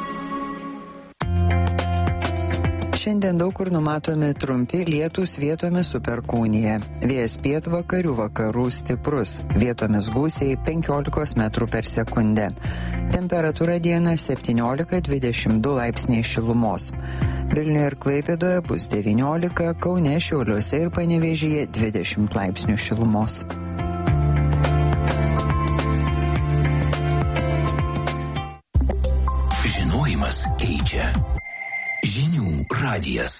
Šiandien daug kur numatomi trumpi lietūs, vietomis su perkūnija. Vėjas pietvakarių vakarų stiprus, vietomis gūsiai 15 metrų per sekundę. Temperatūra dieną 17-22 laipsniai šilumos. Vilniuje ir Klaipėdoje bus 19, Kaune, Šiauliuose ir Panevėžyje 20 laipsnių šilumos. Žinojimas keičia. Žinių radijas.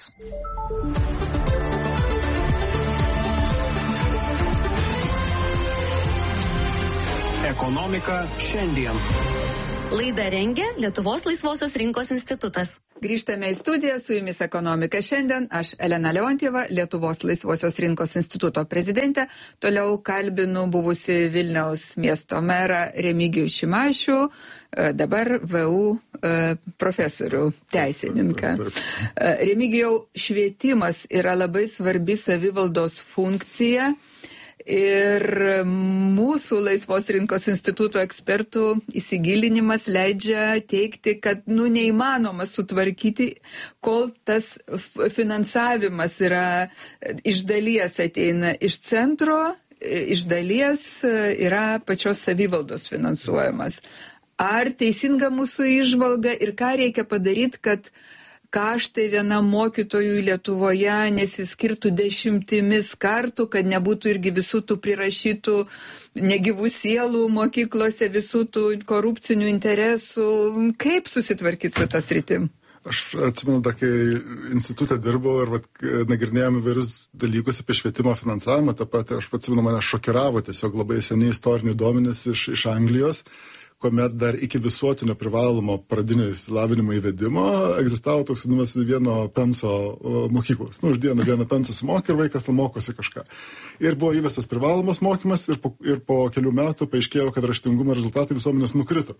Ekonomika šiandien. Laidą rengia Lietuvos laisvosios rinkos institutas. Grįžtame į studiją, su jumis Ekonomika šiandien. Aš Elena Leontjeva, Lietuvos laisvosios rinkos instituto prezidentė. Toliau kalbinu buvusi Vilniaus miesto merą Remigijų Šimašių, dabar VU profesorių teisininką. Remigijau, švietimas yra labai svarbi savivaldos funkcija. Ir mūsų laisvos rinkos instituto ekspertų įsigilinimas leidžia teikti, kad neįmanoma sutvarkyti, kol tas finansavimas yra iš dalies ateina iš centro, iš dalies yra pačios savivaldos finansuojamas. Ar teisinga mūsų įžvalga ir ką reikia padaryti, kad kaštai vienam mokytojui Lietuvoje nesiskirtų 10 kartų, kad nebūtų irgi visų tų prirašytų negyvų sielų mokyklose, visų tų korupcinių interesų. Kaip susitvarkyti su tas rytim? Aš atsimenu, kai institutė dirbau ir nagrinėjome įvairius dalykus apie švietimo finansavimą, tą patį aš atsimenu, mane šokiravo tiesiog labai seniai istoriniai duomenys iš Anglijos, kuomet dar iki visuotinio privalomo pradinio išsilavinimo įvedimo egzistavo toks vadinamas vieno penso mokyklos. Už vieną pensą sumokė ir vaikas ten mokosi kažką. Ir buvo įvestas privalomas mokymas ir po kelių metų paaiškėjo, kad raštingumo rezultatai visuomenės nukrito.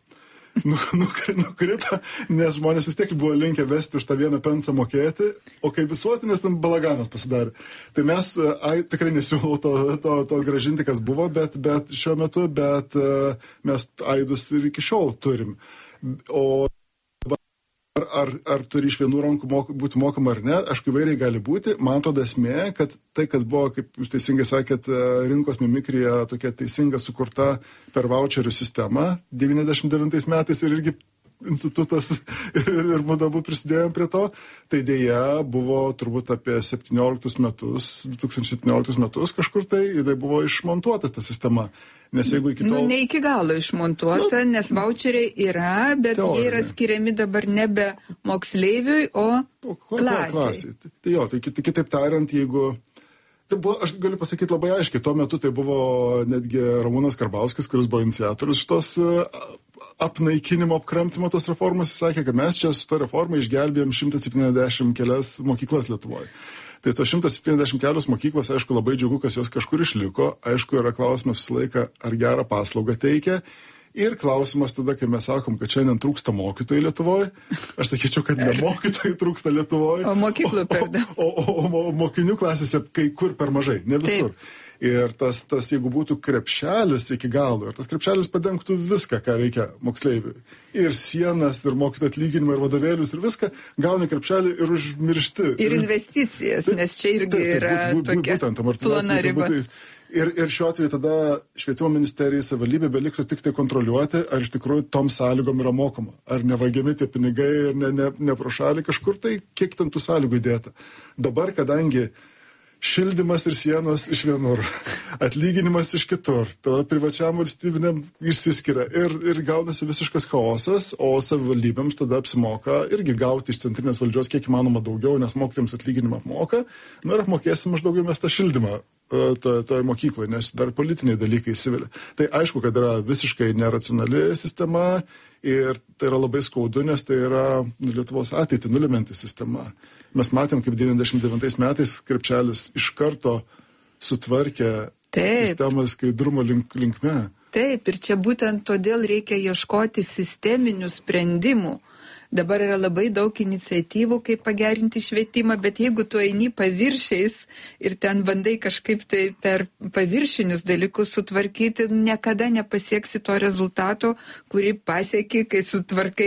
Nukrito, nes žmonės vis tiek buvo linkę vesti už tą vieną pensą mokėti, o kai visuotinės, ten balaganas pasidarė. Tai mes tikrai nesiūlau to gražinti, kas buvo, bet šiuo metu, mes aidus ir iki šiol turim. O ar turi iš vienų rankų būti mokama ar ne, aišku, įvairiai gali būti. Man atrodo esmė, kad tai, kas buvo, kaip jūs teisingai sakėt, rinkos mimikrija tokia teisinga sukurta per voucherių sistemą 99 metais ir irgi institutas ir būdabu prisidėjom prie to, tai dėja buvo turbūt apie 2017 metus kažkur tai buvo išmontuotas ta sistema. Nes jeigu iki tol... Ne iki galo išmontuota, nes voucheriai yra, bet jie yra skiriami dabar nebe moksleiviui, o klasiai. Tai kitaip tariant, jeigu... Aš galiu pasakyti labai aiškiai, tuo metu tai buvo netgi Ramūnas Karbauskis, kuris buvo iniciatorius šitos apnaikinimo, apkramtimo tos reformos, jis sakė, kad mes čia su to reforma išgelbėjom 170 kelias mokyklas Lietuvoje. Tai to 170 kelios mokyklos, aišku, labai džiugu, kas jos kažkur išliko. Aišku, yra klausimas visą laiką, ar gerą paslaugą teikia. Ir klausimas tada, kai mes sakom, kad šiandien trūksta mokytojų Lietuvoje, aš sakyčiau, kad ne mokytojų trūksta Lietuvoje, o mokyklų per daug. O mokinių klasėse kai kur per mažai, ne visur. Taip. Ir tas, jeigu būtų krepšelis iki galo, ir tas krepšelis padengtų viską, ką reikia moksleiviui. Ir sienas, ir mokytojų atlyginimą, ir vadovėlius, ir viską, gauni krepšelį ir užmiršti. Ir investicijas, nes čia irgi yra tokia plona riba. Ir šiuo atveju tada švietimo ministerija, savivaldybė beliktų tik tai kontroliuoti, ar iš tikrųjų tom sąlygom yra mokoma. Ar nevagiami tie pinigai ir ne pro šalį kažkur, tai kiek ten tų sąlygų įdėta. Dabar, kadangi šildymas ir sienos iš vienur, atlyginimas iš kitur, tada privačiam valstybiniam išsiskiria ir gaunasi visiškas chaosas, o savivaldybėms tada apsimoka irgi gauti iš centrinės valdžios kiek įmanoma daugiau, nes mokytojams atlyginimą apmoka, ir apmokėsim maždaug mes tą šildymą toje mokykloje, nes dar politiniai dalykai įsivelia. Tai aišku, kad yra visiškai neracionali sistema ir tai yra labai skaudu, nes tai yra Lietuvos ateitį nulemanti sistema. Mes matėm, kaip 99 metais krepšelis iš karto sutvarkė sistemą skaidrumo linkme. Taip, ir čia būtent todėl reikia ieškoti sisteminių sprendimų. Dabar yra labai daug iniciatyvų, kaip pagerinti švietimą, bet jeigu tu eini paviršiais ir ten bandai kažkaip tai per paviršinius dalykus sutvarkyti, niekada nepasieksi to rezultato, kurį pasieki, kai sutvarkai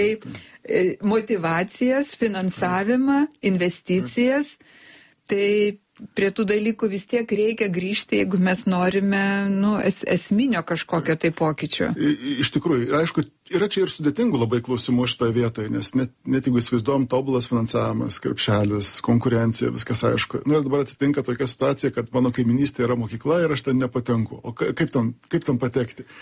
motivacijas, finansavimą, investicijas. Tai prie tų dalykų vis tiek reikia grįžti, jeigu mes norime esminio kažkokio tai pokyčio. Iš tikrųjų, aišku, yra čia ir sudėtingų labai klausimų šitoje vietoje, nes net jeigu įsivaizduojam tobulas finansavimas, krepšelis, konkurencija, viskas aišku. Ir dabar atsitinka tokia situacija, kad mano kaiminystė yra mokykla ir aš ten nepatenku. O kaip ten patekti?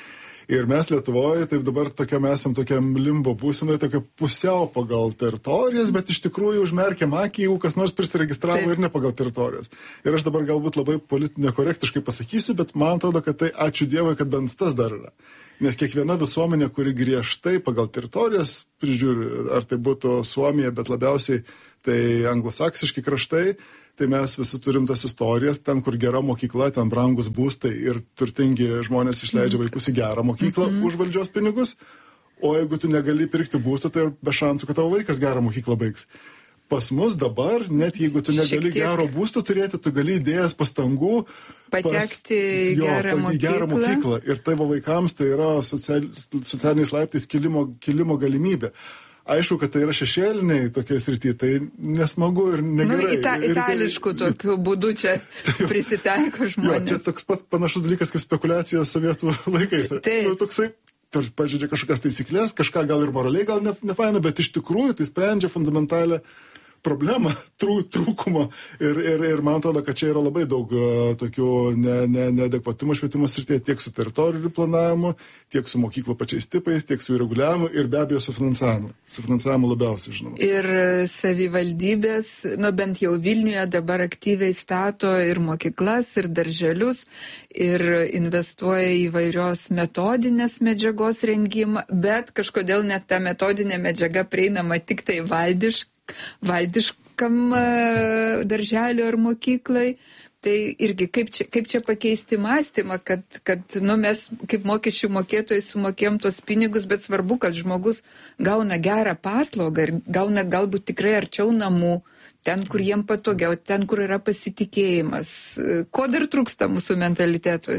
Ir mes Lietuvoje, taip dabar tokiam limbo būsinoje, tokia pusiau pagal teritorijas, bet iš tikrųjų užmerkiam akį, jeigu kas nors prisiregistravo ir ne pagal teritorijas. Ir aš dabar galbūt labai politinė korektiškai pasakysiu, bet man atrodo, kad tai ačiū Dievui, kad bent tas dar yra. Nes kiekviena visuomenė, kuri griežtai pagal teritorijas prižiūri, ar tai būtų Suomija, bet labiausiai tai anglosaksiški kraštai, tai mes visi turim tas istorijas, ten, kur gera mokykla, ten brangus būstai ir turtingi žmonės išleidžia vaikus į gerą mokyklą už valdžios pinigus, o jeigu tu negali pirkti būsto, tai be šansų, kad tavo vaikas gerą mokyklą baigs. Pas mus dabar, net jeigu tu negali gero būsto turėti, tu gali įdėjęs pastangų patekti į gerą mokyklą. Ir tavo vaikams tai yra socialiniais laiptais kilimo galimybė. Aišku, kad tai yra šešėliniai tokie srity, tai nesmagu ir negerai. Itališkų tokiu būdu čia prisitaiko žmonės. Čia toks pat panašus dalykas kaip spekulacija sovietų laikais. Toksai, pažiūrė kažkokias taisyklės, kažką gal ir moraliai gal nefaina, bet iš tikrųjų tai sprendžia fundamentalią problemą, trūkumo ir man atrodo, kad čia yra labai daug tokių neadekvatumų švietimo srityje tiek su teritorijų planavimu, tiek su mokyklų pačiais tipais, tiek su reguliavimu ir be abejo su finansavimu. Su finansavimu labiausiai, žinoma. Ir savivaldybės, bent jau Vilniuje dabar aktyviai stato ir mokyklas, ir darželius, ir investuoja į įvairios metodinės medžiagos rengimą, bet kažkodėl net ta metodinė medžiaga prieinama tik tai valdiškam darželiu ar mokyklai. Tai irgi kaip čia pakeisti mąstymą, kad mes kaip mokesčių mokėtojai sumokėjom tuos pinigus, bet svarbu, kad žmogus gauna gerą paslaugą ir gauna galbūt tikrai arčiau namų, ten, kur jiem patogiau, ten, kur yra pasitikėjimas. Ko dar trūksta mūsų mentalitetui?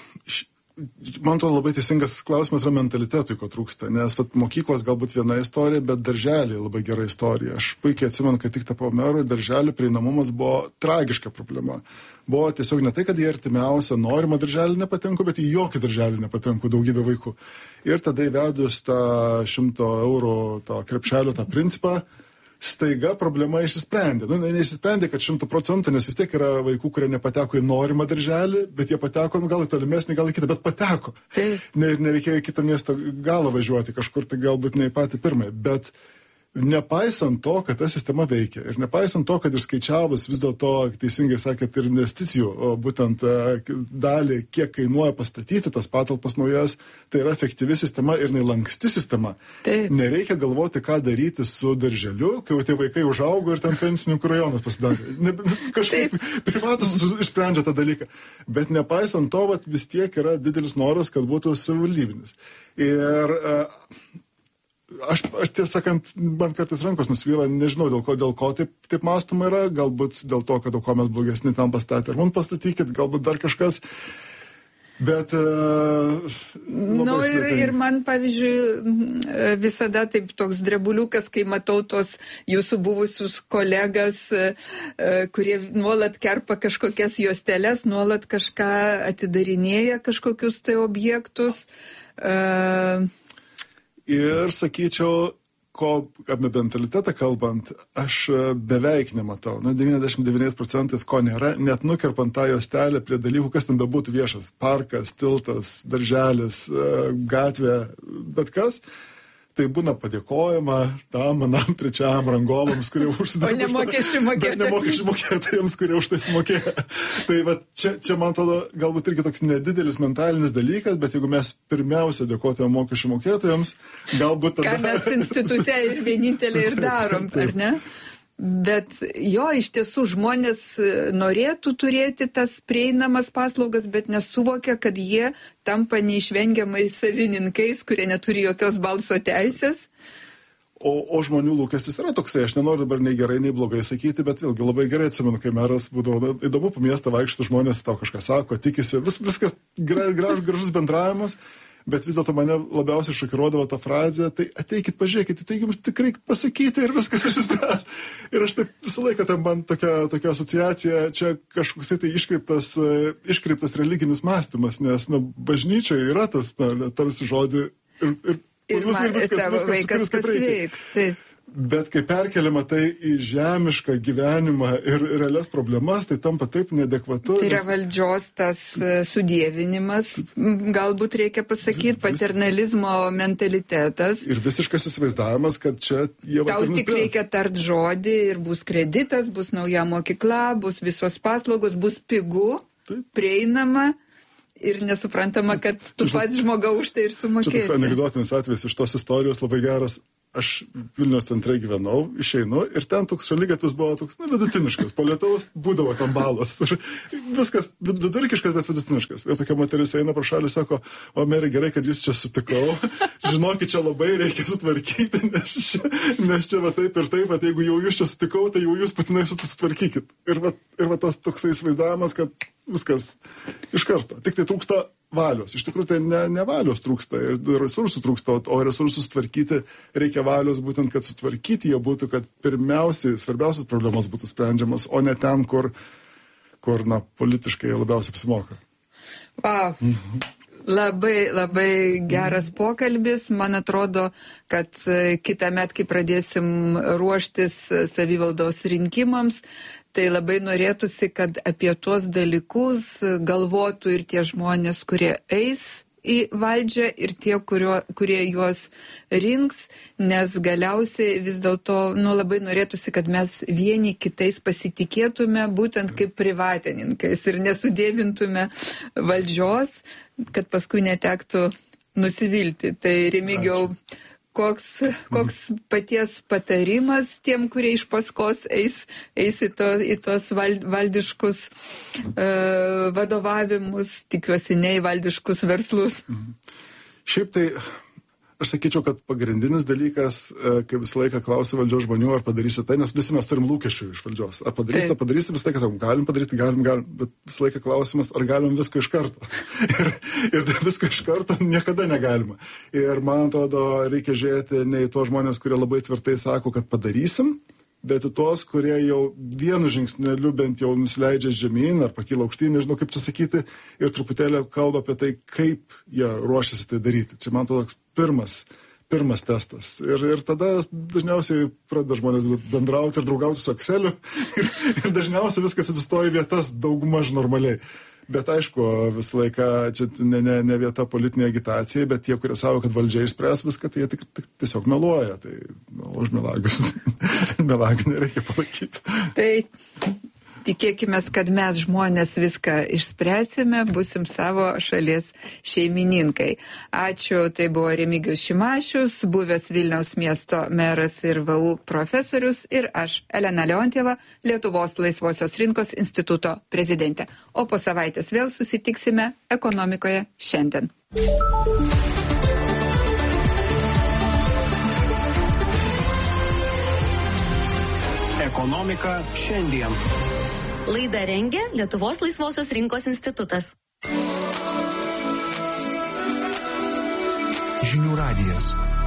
Man atrodo, labai teisingas klausimas yra mentalitetui, ko trūksta, nes mokyklos galbūt viena istorija, bet darželiai labai gera istorija. Aš puikiai atsimenu, kad tik tapau meru, darželių prieinamumas buvo tragiška problema. Buvo tiesiog ne tai, kad į artimiausią norimą darželį nepatenku, bet į jokį darželį nepatenku daugybė vaikų. Ir tada įvedus tą 100 eurų to krepšelio tą principą, staiga problema išsisprendė. Neišsisprendė, kad 100%, nes vis tiek yra vaikų, kurie nepateko į norimą darželį, bet jie pateko, gal į tolimesnį, gal į kitą, bet pateko. Nereikėjo į kitą miestą galą važiuoti, kažkur tai galbūt ne į patį pirmąjį. Bet nepaisant to, kad ta sistema veikia ir nepaisant to, kad išskaičiavus vis dėlto, teisingai sakėt, ir investicijų, būtent dalį, kiek kainuoja pastatyti tas patalpas naujas, tai yra efektyvi sistema ir lanksti sistema. Taip. Nereikia galvoti, ką daryti su darželiu, kai jau tie vaikai užaugo ir ten pensininkų rajonas pasidarė. Kažkaip privatus išsprendžia tą dalyką. Bet nepaisant to, vis tiek yra didelis noras, kad būtų savivaldybinis. Ir Aš tiesą sakant, man kartais rankos nusvyla, nežinau dėl ko taip mąstoma yra, galbūt dėl to, kad ko mes blogesni tam pastatė, ar mums pastatykit, galbūt dar kažkas, bet ir man, pavyzdžiui, visada taip toks drebuliukas, kai matau tos jūsų buvusius kolegas, kurie nuolat kerpa kažkokias juosteles, nuolat kažką atidarinėja, kažkokius tai objektus. Ir sakyčiau, apie mentalitetą kalbant, aš beveik nematau, 99% ko nėra, net nukerpant tą juostelę prie dalykų, kas ten bebūtų viešas, parkas, tiltas, darželis, gatvė, bet kas, tai būna padėkojama tam, manam, trečiam rangovams, kurie užsidaro. O ne mokesčių mokėtojams. Ne mokesčių mokėtojams, kurie už tai sumokėjo. Tai čia, man atrodo, galbūt irgi toks nedidelis mentalinis dalykas, bet jeigu mes pirmiausia dėkotume mokesčių mokėtojams, galbūt tada... Ką mes institute ir vieninteliai ir darom, ar ne? Bet iš tiesų žmonės norėtų turėti tas prieinamas paslaugas, bet nesuvokia, kad jie tampa neišvengiamai savininkais, kurie neturi jokios balso teisės. O žmonių lūkestis yra toksai, aš nenoriu dabar nei gerai, nei blogai sakyti, bet vėlgi labai gerai atsimenu, kai meras būdavo įdomu po miestą vaikštų, žmonės tau kažką sako, tikisi, viskas gražus bendravimas. Bet vis dėlto mane labiausiai šokiruodavo ta frazė, tai ateikit, pažiūrėkit, tai jums tikrai pasakyti ir viskas išspręs. Ir aš taip visą laiką, ten man tokia asociacija, čia kažkoks tai iškreiptas religinis mąstymas, nes bažnyčioje yra tas tarsi žodį ir viskas vaikas pasveiks. Bet kai perkeliama tai į žemišką gyvenimą ir realias problemas, tai tampa taip neadekvatu. Tai yra valdžios tas sudievinimas, galbūt reikia pasakyti, paternalizmo mentalitetas. Ir visiškas įsivaizdavimas, kad čia jie tau tik reikia tart žodį ir bus kreditas, bus nauja mokykla, bus visos paslaugos, bus pigu, prieinama ir nesuprantama, kad tu pats žmogau už tai ir sumokėsi. Čia toks anekdotinis atvejis iš tos istorijos labai geras. Aš Vilniaus centre gyvenau, išeinu ir ten toks šaligatvis buvo toks, vidutiniškas. Po lietaus būdavo tam balos. Viskas vidurkiškas, bet vidutiniškas. Ir tokia moteris eina pro šalį, sako, o Meri, gerai, kad jūs čia sutikau. Žinokit, čia labai reikia sutvarkyti, nes čia va taip ir taip, va, jeigu jau jūs čia sutikau, tai jau jūs patinai sutvarkykit. Ir va tas toksai įsivaizdavimas, kad viskas iš karto. Tik tai trūksta valios. Iš tikrųjų, tai ne valios trūksta ir resursų trūksta, o resursus tvarkyti reikia valios būtent, kad sutvarkyti jie būtų, kad pirmiausiai, svarbiausias problemas būtų sprendžiamas, o ne ten, kur politiškai labiausiai apsimoka. Wow. Labai geras pokalbis. Man atrodo, kad kitąmet, kai pradėsim ruoštis savivaldos rinkimams, tai labai norėtųsi, kad apie tuos dalykus galvotų ir tie žmonės, kurie eis į valdžią ir tie, kurie juos rinks, nes galiausiai vis dėlto labai norėtųsi, kad mes vieni kitais pasitikėtume būtent kaip privatininkais ir nesudėvintume valdžios, kad paskui netektų nusivilti. Tai Remigijau, koks paties patarimas tiem, kurie iš paskos eis į tos valdiškus vadovavimus, tikiuosi ne į valdiškus verslus? Šiaip tai aš sakyčiau, kad pagrindinis dalykas, kai visą laiką klausiu valdžios žmonių, ar padarysi tai, nes visi mes turim lūkesčių iš valdžios. Ar padarysi, visą laiką sakom, galim padaryti, galim, bet visą laiką klausimas, ar galim visko iš karto. ir visko iš karto niekada negalima. Ir man atrodo, reikia žiūrėti ne į tos žmonės, kurie labai tvirtai sako, kad padarysim, bet į tos, kurie jau vienu žingsneliu bent jau nusileidžia žemyn ar pakyla aukštyn, nežinau kaip čia sakyti, ir truputėlį kalba apie tai, kaip jie ruošiasi tai daryti. Čia man atrodo pirmas testas. Ir tada dažniausiai pradeda žmonės bendrauti ir draugauti su Exceliu ir dažniausiai viskas atsistoja į vietas daugmaž normaliai. Bet aišku, visą laiką čia ne vieta politinė agitacija, bet tie, kurie savo, kad valdžia išspręs viską, tai jie tiesiog meluoja. Tai už melagius melagų nereikia palaikyti. Tai tikėkime, kad mes žmonės viską išspręsime, busim savo šalies šeimininkai. Ačiū, tai buvo Remigijus Šimašius, buvęs Vilniaus miesto meras ir VU profesorius, ir aš, Elena Leontjeva, Lietuvos laisvosios rinkos instituto prezidentė. O po savaitės vėl susitiksime Ekonomikoje šiandien. Ekonomika šiandien. Laidą rengia Lietuvos laisvosios rinkos institutas. Žinių radijas.